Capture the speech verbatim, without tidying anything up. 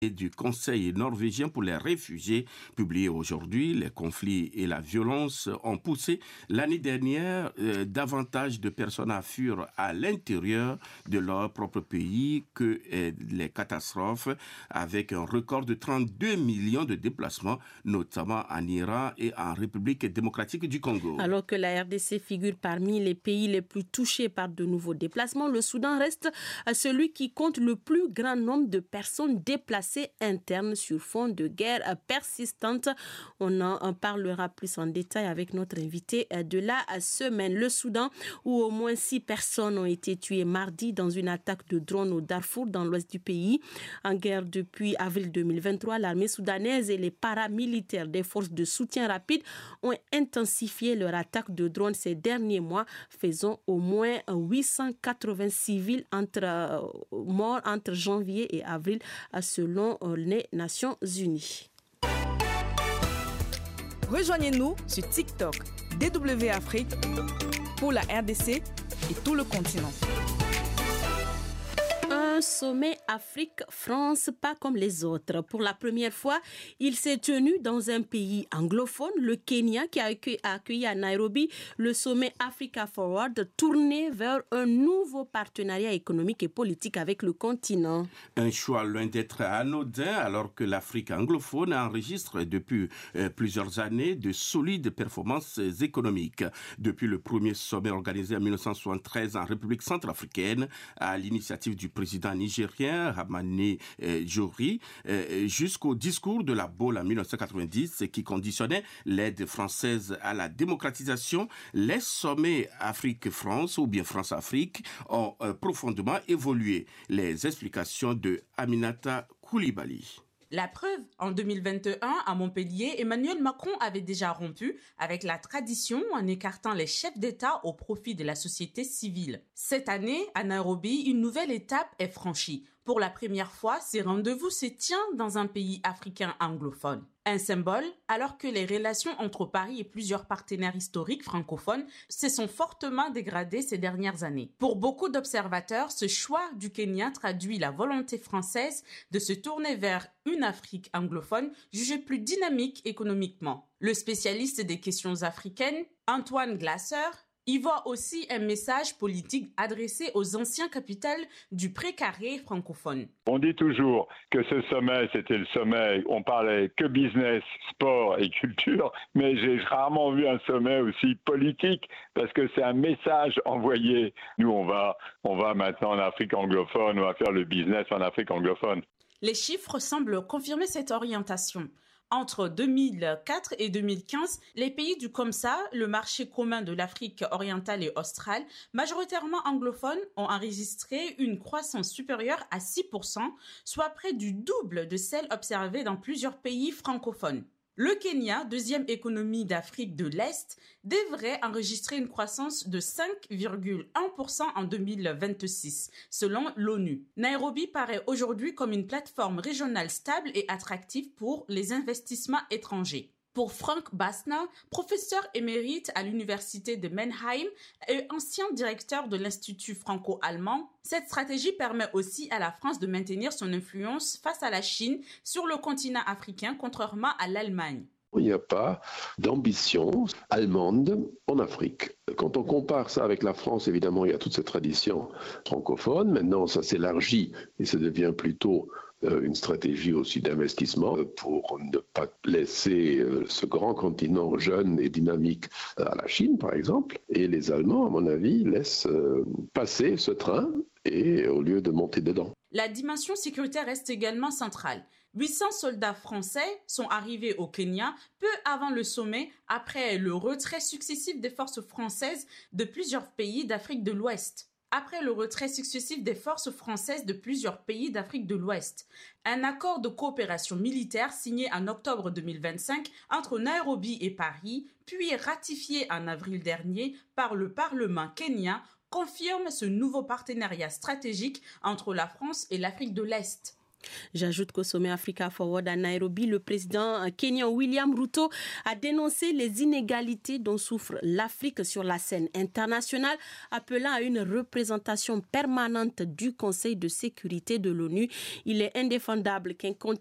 et du Conseil norvégien pour les réfugiés, publié aujourd'hui. Les conflits et la violence ont poussé l'année dernière euh, davantage de personnes à fuir à l'intérieur de leur propre pays que euh, les catastrophes, avec un record de trente-deux millions de déplacements, notamment en Iran et en République démocratique du Congo. Alors que la R D C figure parmi les pays les plus touchés par de nouveaux déplacements, le Soudan reste celui qui compte le plus grand nombre de personnes déplacées interne sur fond de guerre persistante. On en parlera plus en détail avec notre invité de la semaine. Le Soudan, où au moins six personnes ont été tuées mardi dans une attaque de drone au Darfour, dans l'ouest du pays. En guerre depuis avril deux mille vingt-trois, l'armée soudanaise et les paramilitaires des forces de soutien rapide ont intensifié leur attaque de drone ces derniers mois, faisant au moins huit cent quatre-vingts civils entre, euh, morts entre janvier et avril, selon les Nations Unies. Rejoignez-nous sur TikTok, D W Afrique, pour la R D C et tout le continent. Un sommet Afrique-France pas comme les autres. Pour la première fois, il s'est tenu dans un pays anglophone, le Kenya, qui a accueilli, a accueilli à Nairobi le sommet Africa Forward, tourné vers un nouveau partenariat économique et politique avec le continent. Un choix loin d'être anodin, alors que l'Afrique anglophone enregistre depuis euh, plusieurs années de solides performances économiques. Depuis le premier sommet organisé en mille neuf cent soixante-treize en République centrafricaine, à l'initiative du président nigérien Hamani euh, Jory, euh, jusqu'au discours de la Baule en mille neuf cent quatre-vingt-dix qui conditionnait l'aide française à la démocratisation, les sommets Afrique-France ou bien France-Afrique ont euh, profondément évolué. Les explications de Aminata Koulibaly. La preuve, en deux mille vingt et un, à Montpellier, Emmanuel Macron avait déjà rompu avec la tradition en écartant les chefs d'État au profit de la société civile. Cette année, à Nairobi, une nouvelle étape est franchie. Pour la première fois, ces rendez-vous se tiennent dans un pays africain anglophone. Un symbole, alors que les relations entre Paris et plusieurs partenaires historiques francophones se sont fortement dégradées ces dernières années. Pour beaucoup d'observateurs, ce choix du Kenya traduit la volonté française de se tourner vers une Afrique anglophone jugée plus dynamique économiquement. Le spécialiste des questions africaines, Antoine Glasser, y voit aussi un message politique adressé aux anciens capitales du précaré francophone. On dit toujours que ce sommet, c'était le sommet, on parlait que business, sport et culture, mais j'ai rarement vu un sommet aussi politique parce que c'est un message envoyé. Nous, on va, on va maintenant en Afrique anglophone, on va faire le business en Afrique anglophone. Les chiffres semblent confirmer cette orientation. Entre deux mille quatre et deux mille quinze, les pays du COMSA, le marché commun de l'Afrique orientale et australe, majoritairement anglophones, ont enregistré une croissance supérieure à six pour cent, soit près du double de celle observée dans plusieurs pays francophones. Le Kenya, deuxième économie d'Afrique de l'Est, devrait enregistrer une croissance de cinq virgule un pour cent en deux mille vingt-six, selon l'ONU. Nairobi paraît aujourd'hui comme une plateforme régionale stable et attractive pour les investissements étrangers. Pour Frank Bassner, professeur émérite à l'université de Mannheim et ancien directeur de l'Institut franco-allemand, cette stratégie permet aussi à la France de maintenir son influence face à la Chine sur le continent africain, contrairement à l'Allemagne. Il n'y a pas d'ambition allemande en Afrique. Quand on compare ça avec la France, évidemment, il y a toute cette tradition francophone. Maintenant, ça s'élargit et ça devient plutôt euh, une stratégie aussi d'investissement pour ne pas laisser euh, ce grand continent jeune et dynamique à la Chine, par exemple. Et les Allemands, à mon avis, laissent euh, passer ce train et au lieu de monter dedans. La dimension sécuritaire reste également centrale. huit cents soldats français sont arrivés au Kenya peu avant le sommet, après le retrait successif des forces françaises de plusieurs pays d'Afrique de l'Ouest. Après le retrait successif des forces françaises de plusieurs pays d'Afrique de l'Ouest. Un accord de coopération militaire signé en octobre deux mille vingt-cinq entre Nairobi et Paris, puis ratifié en avril dernier par le Parlement kenyan, confirme ce nouveau partenariat stratégique entre la France et l'Afrique de l'Est. J'ajoute qu'au sommet Africa Forward à Nairobi, le président kenyan William Ruto a dénoncé les inégalités dont souffre l'Afrique sur la scène internationale, appelant à une représentation permanente du Conseil de sécurité de l'ONU. Il est indéfendable qu'un